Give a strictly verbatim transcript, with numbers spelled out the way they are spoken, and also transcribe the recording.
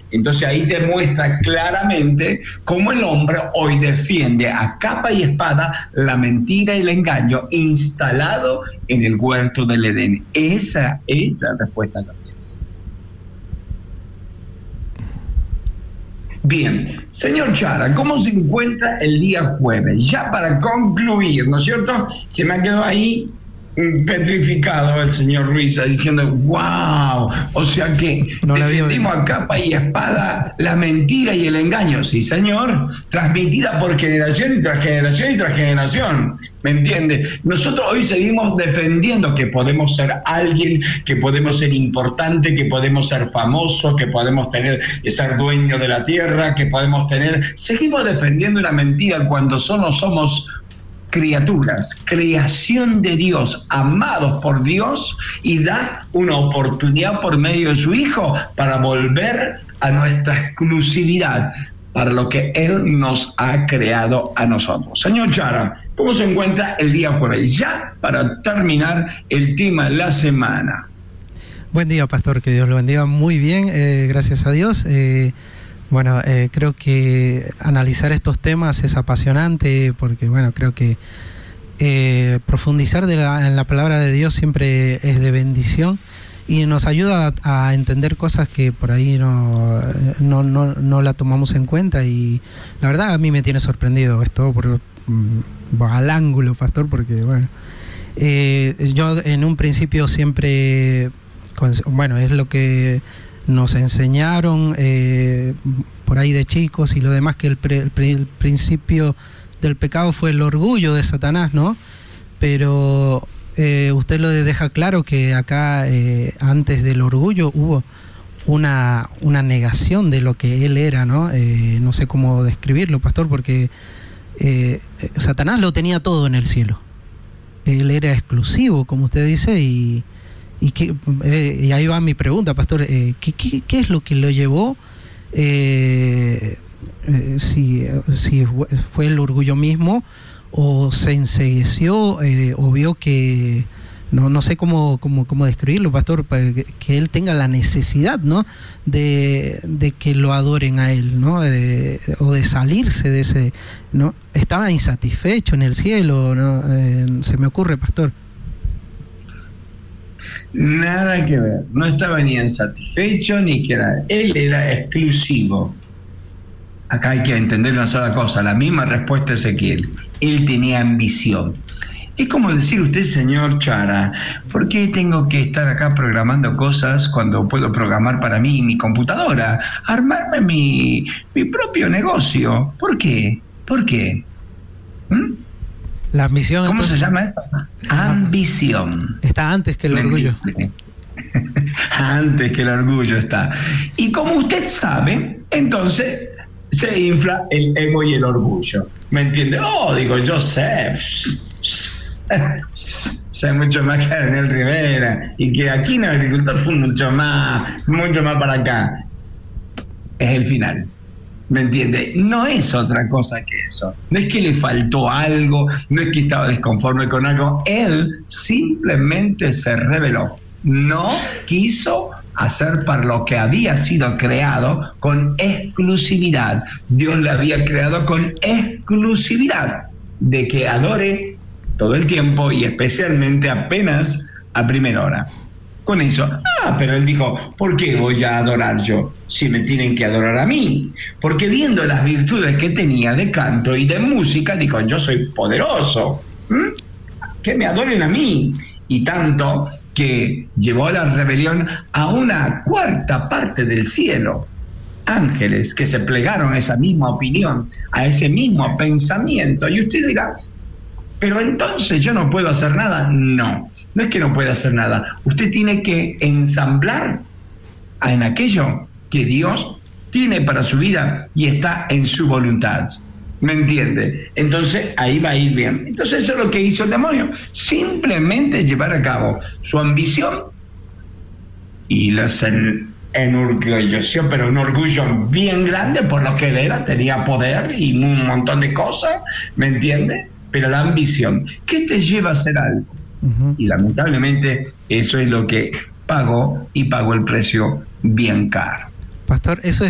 Entonces ahí te muestra claramente cómo el hombre hoy defiende a capa y espada la mentira y el engaño instalado en el huerto del Edén. Esa es la respuesta a la vez. Bien, señor Chara, ¿cómo se encuentra el día jueves? Ya para concluir, ¿no es cierto? Se me ha quedado ahí petrificado el señor Ruiz diciendo wow, o sea que no defendimos a capa y espada la mentira y el engaño. Sí, señor, transmitida por generación y tras generación y tras generación, ¿me entiende? Nosotros hoy seguimos defendiendo que podemos ser alguien, que podemos ser importante, que podemos ser famosos, que podemos tener, ser dueños de la tierra, que podemos tener, seguimos defendiendo una mentira cuando solo somos criaturas, creación de Dios, amados por Dios, y da una oportunidad por medio de su Hijo para volver a nuestra exclusividad, para lo que Él nos ha creado a nosotros. Señor Chara, ¿cómo se encuentra el día jueves? Ya para terminar el tema de la semana. Buen día, pastor, que Dios lo bendiga muy bien, eh, gracias a Dios. Eh, Bueno, eh, creo que analizar estos temas es apasionante porque, bueno, creo que eh, profundizar de la, en la palabra de Dios siempre es de bendición y nos ayuda a, a entender cosas que por ahí no, no, no, no la tomamos en cuenta, y la verdad a mí me tiene sorprendido esto por, mm, al ángulo, pastor, porque, bueno, eh, yo en un principio siempre, bueno, es lo que nos enseñaron eh, por ahí de chicos y lo demás, que el, pre, el, pre, el principio del pecado fue el orgullo de Satanás, ¿no? Pero eh, usted lo deja claro que acá eh, antes del orgullo hubo una, una negación de lo que él era, ¿no? Eh, no sé cómo describirlo, pastor, porque eh, Satanás lo tenía todo en el cielo. Él era exclusivo, como usted dice, y Y, que, eh, y ahí va mi pregunta, pastor, eh, ¿qué, qué, ¿qué es lo que lo llevó? Eh, eh, si, si fue el orgullo mismo, o se encegueció, eh, o vio que, no, no sé cómo, cómo, cómo describirlo, pastor, para que, que él tenga la necesidad, ¿no?, de, de que lo adoren a él, ¿no?, de, o de salirse de ese, ¿no? Estaba insatisfecho en el cielo, ¿no? Eh, se me ocurre, pastor. Nada que ver, no estaba ni insatisfecho ni que nada, él era exclusivo. Acá hay que entender una sola cosa, la misma respuesta de Ezequiel, él tenía ambición. Es como decir usted, señor Chara, ¿por qué tengo que estar acá programando cosas cuando puedo programar para mí mi computadora? Armarme mi, mi propio negocio. ¿Por qué? ¿Por qué? ¿Mm? La ambición. ¿Cómo entonces, se llama esto? Ambición. Está antes que el orgullo. Antes que el orgullo está. Y como usted sabe, entonces se infla el ego y el orgullo. ¿Me entiende? Oh, digo, yo sé. Sé mucho más que Daniel Rivera. Y que aquí en el agricultor fue mucho más, mucho más para acá. Es el final. ¿Me entiende? No es otra cosa que eso. No es que le faltó algo, no es que estaba desconforme con algo. Él simplemente se rebeló. No quiso hacer para lo que había sido creado con exclusividad. Dios le había creado con exclusividad de que adore todo el tiempo y especialmente apenas a primera hora. Con eso, ah, pero él dijo, ¿por qué voy a adorar yo si me tienen que adorar a mí? Porque viendo las virtudes que tenía de canto y de música, dijo, yo soy poderoso, ¿Mm? que me adoren a mí. Y tanto que llevó la rebelión a una cuarta parte del cielo. Ángeles que se plegaron a esa misma opinión, a ese mismo pensamiento. Y usted dirá, pero entonces yo no puedo hacer nada. No. No es que no pueda hacer nada, usted tiene que ensamblar en aquello que Dios tiene para su vida y está en su voluntad. ¿Me entiende? Entonces ahí va a ir bien. Entonces eso es lo que hizo el demonio, simplemente llevar a cabo su ambición y los enorgulleció, pero un orgullo bien grande por lo que él era, tenía poder y un montón de cosas, ¿me entiende? Pero la ambición, ¿qué te lleva a hacer algo? Uh-huh. Y lamentablemente eso es lo que pagó y pagó el precio bien caro. Pastor, eso es